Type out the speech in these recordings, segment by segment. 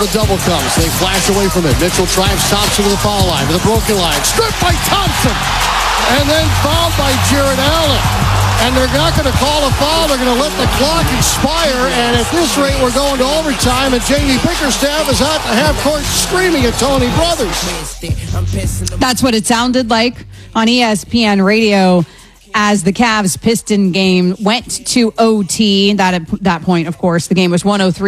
the double comes. They flash away from it. Mitchell drives Thompson to the foul line with a broken line. Stripped by Thompson. And then fouled by Jared Allen. And they're not going to call a foul. They're going to let the clock expire. And at this rate, we're going to overtime. And Jamie Bickerstaff is out the half court screaming at Tony Brothers. That's what it sounded like on ESPN radio as the Cavs-Piston game went to OT. At that point, of course, the game was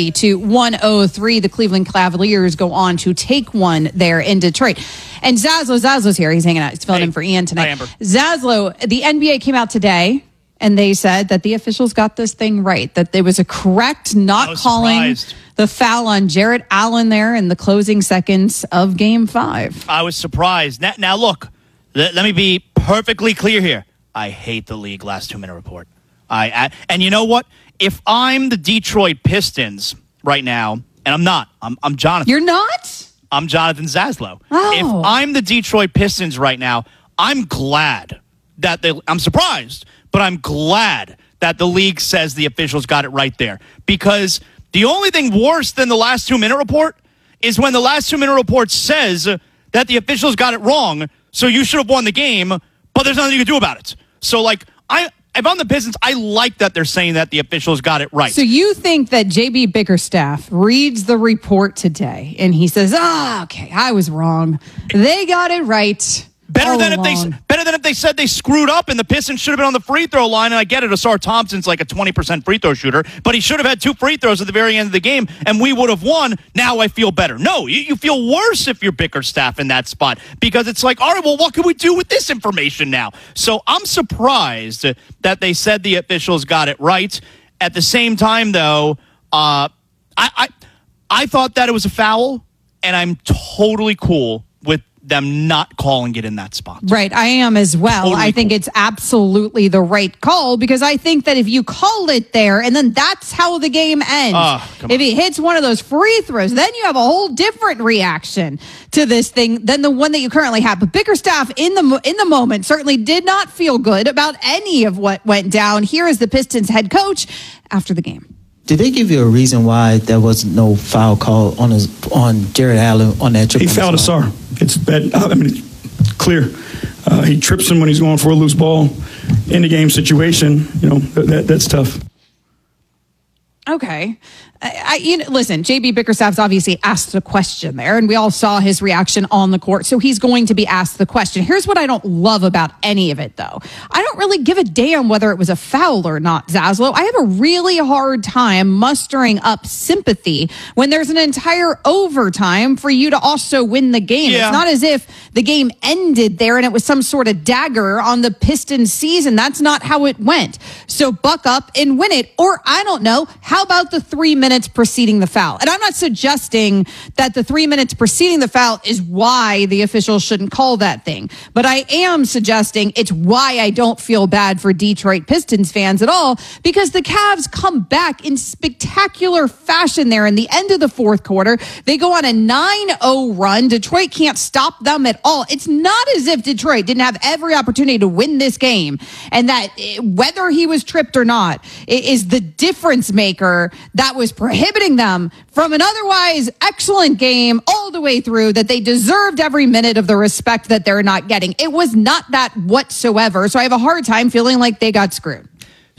103-103. The Cleveland Cavaliers go on to take one there in Detroit. And Zaslo's here. He's hanging out. He's filling in for Ian tonight. Zaslow, the NBA came out today, and they said that the officials got this thing right, that there was a correct not calling the foul on Jared Allen there in the closing seconds of Game 5. I was surprised. Now look, let me be perfectly clear here. I hate the league last 2-minute report. And you know what? If I'm the Detroit Pistons right now, and I'm not, I'm Jonathan. You're not? I'm Jonathan Zaslow. Oh. If I'm the Detroit Pistons right now, I'm glad that I'm surprised, but I'm glad that the league says the officials got it right there. Because the only thing worse than the last 2-minute report is when the last 2-minute report says that the officials got it wrong, so you should have won the game, but there's nothing you can do about it. So, if I'm the Pistons, I like that they're saying that the officials got it right. So you think that J.B. Bickerstaff reads the report today and he says, okay, I was wrong. They got it right. Better than if they said they screwed up and the Pistons should have been on the free throw line. And I get it, Asar Thompson's like a 20% free throw shooter, but he should have had 2 free throws at the very end of the game and we would have won. Now I feel better. No, you feel worse if you're Bickerstaff in that spot because it's like, all right, well, what can we do with this information now? So I'm surprised that they said the officials got it right. At the same time, though, I thought that it was a foul, and I'm totally cool with them not calling it in that spot. Right, I am as well. Totally I think it's absolutely the right call because I think that if you call it there and then that's how the game ends. If he hits one of those free throws, then you have a whole different reaction to this thing than the one that you currently have. But Bickerstaff in the moment certainly did not feel good about any of what went down. Here is the Pistons head coach after the game. Did they give you a reason why there was no foul call on Jared Allen on that triple? He fouled Asar. It's bad. I mean, it's clear. He trips him when he's going for a loose ball in the game situation. You know, that's tough. Okay. Listen, J.B. Bickerstaff's obviously asked the question there, and we all saw his reaction on the court, so he's going to be asked the question. Here's what I don't love about any of it, though. I don't really give a damn whether it was a foul or not, Zaslow. I have a really hard time mustering up sympathy when there's an entire overtime for you to also win the game. Yeah. It's not as if the game ended there and it was some sort of dagger on the Pistons season. That's not how it went. So buck up and win it. Or, I don't know, how about the 3 minutes preceding the foul? And I'm not suggesting that the 3 minutes preceding the foul is why the officials shouldn't call that thing. But I am suggesting it's why I don't feel bad for Detroit Pistons fans at all, because the Cavs come back in spectacular fashion there in the end of the fourth quarter. They go on a 9-0 run. Detroit can't stop them at all. It's not as if Detroit didn't have every opportunity to win this game, and that whether he was tripped or not is the difference maker that was prohibiting them from an otherwise excellent game all the way through, that they deserved every minute of the respect that they're not getting. It was not that whatsoever. So I have a hard time feeling like they got screwed.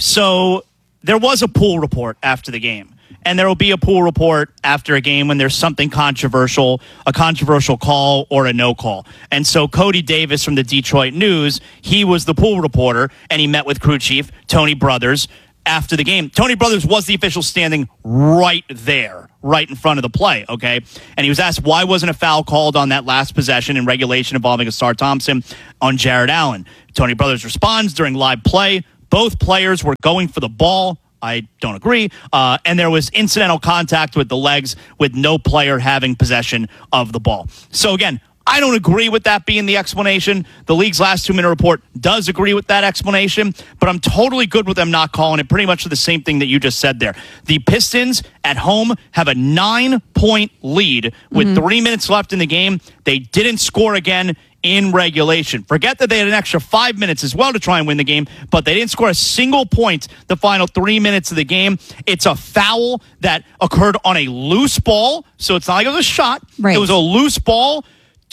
So there was a pool report after the game. And there will be a pool report after a game when there's something controversial, a controversial call or a no call. And so Cody Davis from the Detroit News, he was the pool reporter, and he met with crew chief Tony Brothers after the game. Tony Brothers was the official standing right there, right in front of the play, okay? And he was asked, why wasn't a foul called on that last possession in regulation involving Asar Thompson on Jared Allen? Tony Brothers responds during live play, both players were going for the ball. I don't agree. And there was incidental contact with the legs with no player having possession of the ball. So again, I don't agree with that being the explanation. The league's last 2 minute report does agree with that explanation, but I'm totally good with them not calling it. Pretty much the same thing that you just said there. The Pistons at home have a 9-point lead with 3 minutes left in the game. They didn't score again in regulation. Forget that they had an extra 5 minutes as well to try and win the game, but they didn't score a single point the final 3 minutes of the game. It's a foul that occurred on a loose ball, so it's not like it was a shot. Right. It was a loose ball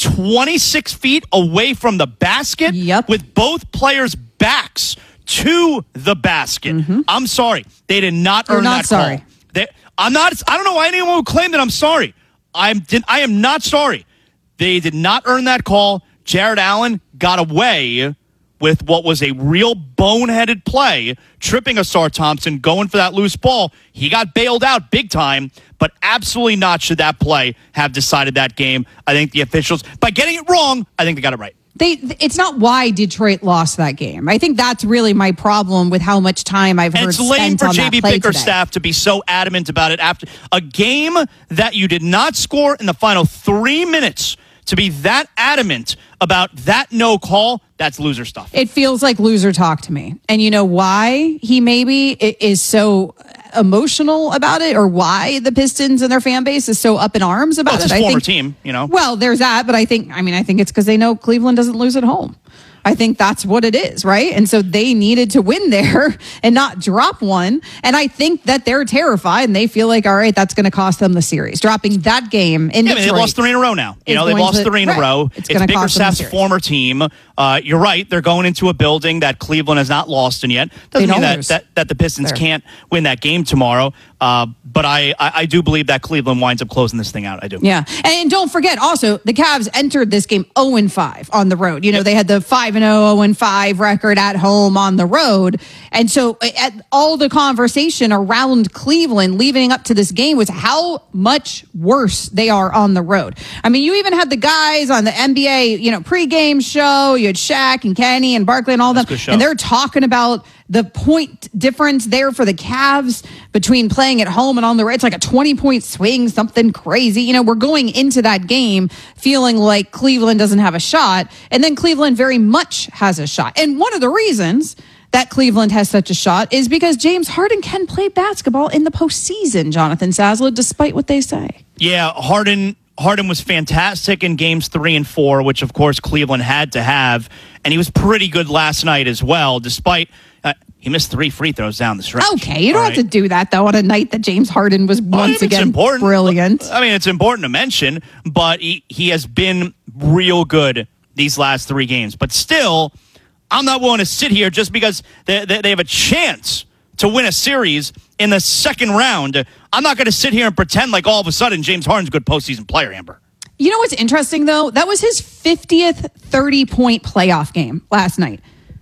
26 feet away from the basket with both players' backs to the basket. I'm sorry. They did not earn that sorry. call. I don't know why anyone would claim that I'm sorry. I am not sorry. They did not earn that call. Jared Allen got away with what was a real boneheaded play, tripping Asar Thompson, going for that loose ball. He got bailed out big time, but absolutely not should that play have decided that game. I think the officials, by getting it wrong, I think they got it right. It's not why Detroit lost that game. I think that's really my problem with how much time I've heard spent on that play today. It's lame for JB Bickerstaff to be so adamant about it after a game that you did not score in the final 3 minutes. To be that adamant about that no call, that's loser stuff. It feels like loser talk to me. And you know why he maybe is so emotional about it, or why the Pistons and their fan base is so up in arms about it's it? His former team, you know. Well, there's that, but I think it's because they know Cleveland doesn't lose at home. I think that's what it is, right? And so they needed to win there and not drop one. And I think that they're terrified and they feel like, all right, that's going to cost them the series. Dropping that game in Detroit. They lost 3 in a row now. They've lost 3 in a row. It's Bickerstaff's former team. You're right. They're going into a building that Cleveland has not lost in yet. Doesn't mean that the Pistons can't win that game tomorrow. But I do believe that Cleveland winds up closing this thing out. I do. Yeah. And don't forget, also, the Cavs entered this game 0-5 on the road. You know, they had the 5-0, 0-5 record at home on the road. And so all the conversation around Cleveland leading up to this game was how much worse they are on the road. I mean, you even had the guys on the NBA, pregame show. You had Shaq and Kenny and Barkley and all them. And they're talking about the point difference there for the Cavs between playing at home and on the road. It's like a 20-point swing, something crazy. We're going into that game feeling like Cleveland doesn't have a shot, and then Cleveland very much has a shot. And one of the reasons that Cleveland has such a shot is because James Harden can play basketball in the postseason, Jonathan Sazla, despite what they say. Yeah, Harden was fantastic in games 3 and 4, which of course Cleveland had to have, and he was pretty good last night as well, despite he missed 3 free throws down the stretch. Okay, you don't have to do that, though, on a night that James Harden was once again brilliant. I mean, it's important to mention, but he has been real good these last 3 games. But still, I'm not willing to sit here just because they have a chance to win a series in the second round. I'm not going to sit here and pretend like all of a sudden James Harden's a good postseason player, Amber. You know what's interesting, though? That was his 50th 30-point playoff game last night.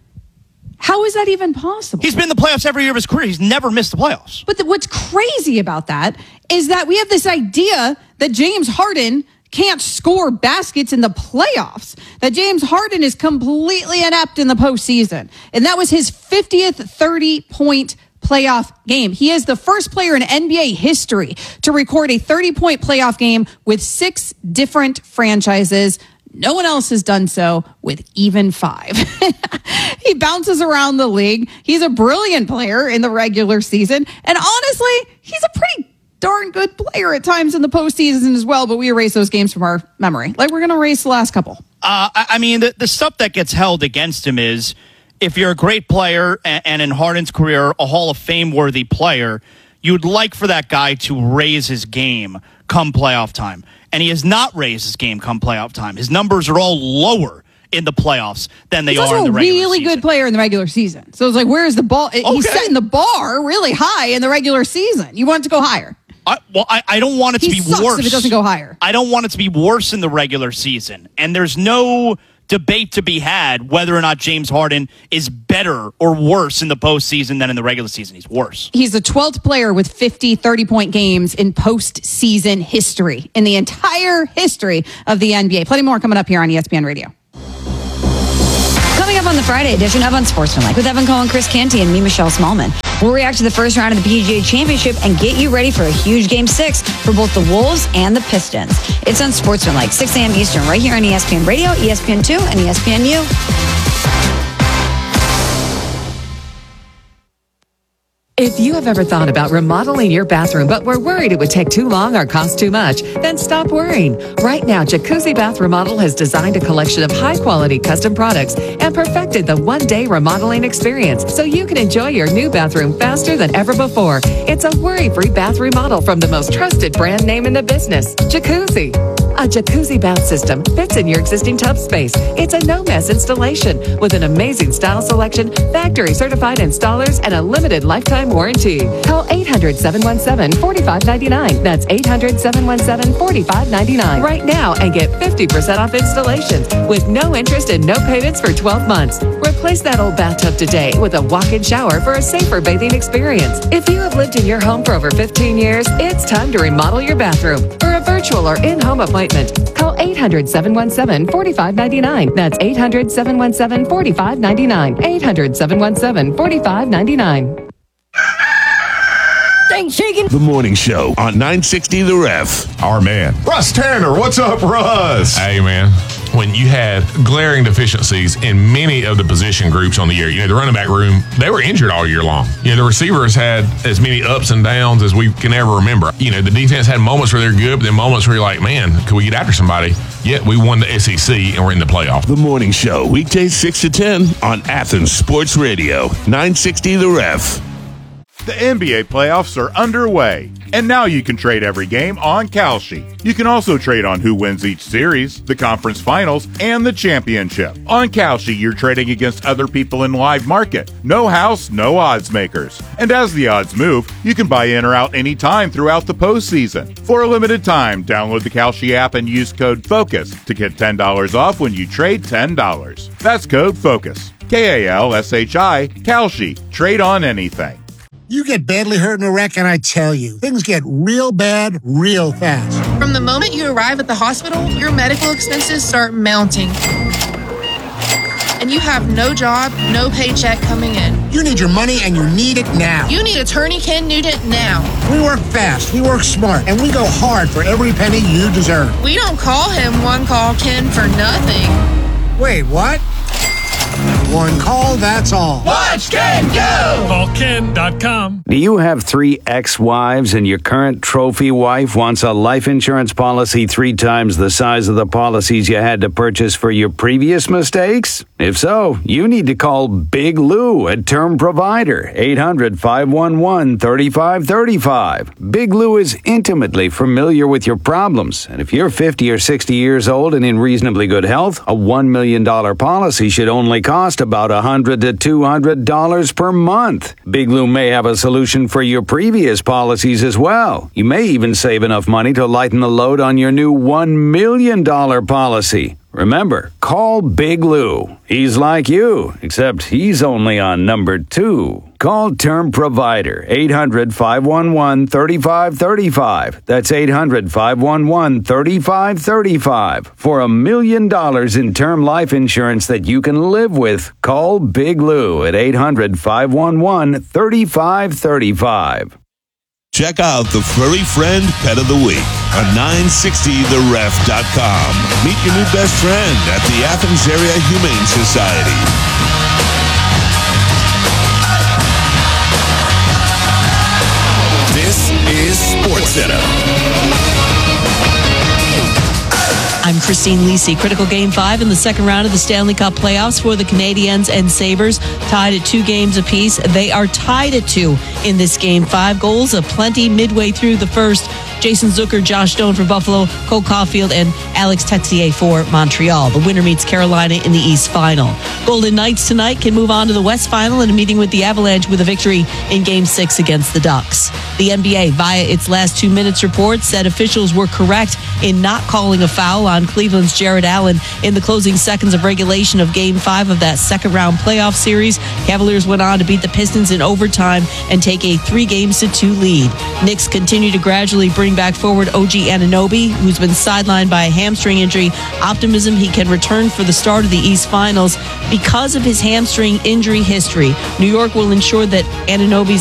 How is that even possible? He's been in the playoffs every year of his career. He's never missed the playoffs. But what's crazy about that is that we have this idea that James Harden can't score baskets in the playoffs, that James Harden is completely inept in the postseason. And that was his 50th 30-point playoff game. He is the first player in NBA history to record a 30-point playoff game with 6 different franchises. No one else has done so with even 5. He bounces around the league. He's a brilliant player in the regular season. And honestly, he's a pretty darn good player at times in the postseason as well. But we erase those games from our memory. Like we're going to erase the last couple. I mean, the stuff that gets held against him is if you're a great player and in Harden's career, a Hall of Fame worthy player, you'd like for that guy to raise his game come playoff time. And he has not raised his game come playoff time. His numbers are all lower in the playoffs than they are in the regular season. He's also a really good player in the regular season. So it's like, where's the ball? Okay. He's setting the bar really high in the regular season. You want it to go higher. I don't want it to be worse. If it doesn't go higher. I don't want it to be worse in the regular season. And there's no debate to be had whether or not James Harden is better or worse in the postseason than in the regular season. He's worse. He's the 12th player with 50 30-point games in postseason history, in the entire history of the NBA. Plenty more coming up here on ESPN Radio. Coming up on the Friday edition of Unsportsmanlike with Evan Cohen, Chris Canty, and me, Michelle Smallman. We'll react to the first round of the PGA Championship and get you ready for a huge Game 6 for both the Wolves and the Pistons. It's Unsportsmanlike, 6 a.m. Eastern, right here on ESPN Radio, ESPN2, and ESPNU. If you have ever thought about remodeling your bathroom but were worried it would take too long or cost too much, then stop worrying. Right now, Jacuzzi Bath Remodel has designed a collection of high-quality custom products and perfected the one-day remodeling experience so you can enjoy your new bathroom faster than ever before. It's a worry-free bath remodel from the most trusted brand name in the business, Jacuzzi. A jacuzzi bath system fits in your existing tub space. It's a no-mess installation with an amazing style selection, factory-certified installers, and a limited lifetime warranty. Call 800-717-4599. That's 800-717-4599 right now and get 50% off installations with no interest and no payments for 12 months. Replace that old bathtub today with a walk-in shower for a safer bathing experience. If you have lived in your home for over 15 years, it's time to remodel your bathroom. For a virtual or in-home appointment, call 800-717-4599. That's 800-717-4599. 800-717-4599. Thanks, Chicken. The Morning Show on 960 The Ref. Our man, Russ Tanner. What's up, Russ? Hey, man. When you had glaring deficiencies in many of the position groups on the year, the running back room, they were injured all year long. The receivers had as many ups and downs as we can ever remember. The defense had moments where they're good, but then moments where you're like, man, could we get after somebody? Yet we won the SEC and we're in the playoff. The Morning Show, weekdays 6 to 10 on Athens Sports Radio, 960 The Ref. The NBA playoffs are underway, and now you can trade every game on Kalshi. You can also trade on who wins each series, the conference finals, and the championship. On Kalshi, you're trading against other people in live market. No house, no odds makers. And as the odds move, you can buy in or out anytime throughout the postseason. For a limited time, download the Kalshi app and use code FOCUS to get $10 off when you trade $10. That's code FOCUS. Kalshi, Kalshi. Trade on anything. You get badly hurt in a wreck, and I tell you, things get real bad real fast. From the moment you arrive at the hospital, your medical expenses start mounting. And you have no job, no paycheck coming in. You need your money, and you need it now. You need attorney Ken Nugent now. We work fast, we work smart, and we go hard for every penny you deserve. We don't call him One Call Ken for nothing. Wait, what? One call, that's all. Watch Ken go! Call Ken.com. Do you have 3 ex-wives and your current trophy wife wants a life insurance policy 3 times the size of the policies you had to purchase for your previous mistakes? If so, you need to call Big Lou at Term Provider, 800-511-3535. Big Lou is intimately familiar with your problems, and if you're 50 or 60 years old and in reasonably good health, a $1 million policy should only cost about $100 to $200 per month. Big Lou may have a solution for your previous policies as well. You may even save enough money to lighten the load on your new $1 million policy. Remember, call Big Lou. He's like you, except he's only on number 2. Call Term Provider, 800-511-3535. That's 800-511-3535. For $1 million in term life insurance that you can live with, call Big Lou at 800-511-3535. Check out the Furry Friend Pet of the Week on 960theref.com. Meet your new best friend at the Athens Area Humane Society. This is SportsCenter. I'm Christine Lisi. Critical Game 5 in the second round of the Stanley Cup playoffs for the Canadiens and Sabres, tied at 2 games apiece. They are tied at 2 in this Game 5. Goals aplenty midway through the first. Jason Zucker, Josh Stone for Buffalo, Cole Caulfield, and Alex Texier for Montreal. The winner meets Carolina in the East Final. Golden Knights tonight can move on to the West Final in a meeting with the Avalanche with a victory in Game 6 against the Ducks. The NBA, via its last 2 minutes report, said officials were correct in not calling a foul on Cleveland's Jared Allen in the closing seconds of regulation of Game 5 of that second-round playoff series. Cavaliers went on to beat the Pistons in overtime and take a 3-2 lead. Knicks continue to gradually bring back forward OG Anunoby, who's been sidelined by a hamstring injury. Optimism he can return for the start of the East Finals because of his hamstring injury history. New York will ensure that Anunoby's